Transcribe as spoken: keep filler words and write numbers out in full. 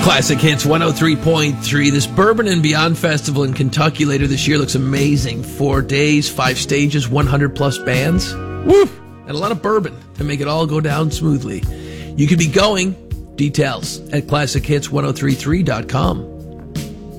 Classic Hits one oh three point three. This Bourbon and Beyond Festival in Kentucky later this year looks amazing. Four days, five stages, one hundred plus bands. Woo! And a lot of bourbon to make it all go down smoothly. You could be going. Details at classic hits ten thirty-three dot com.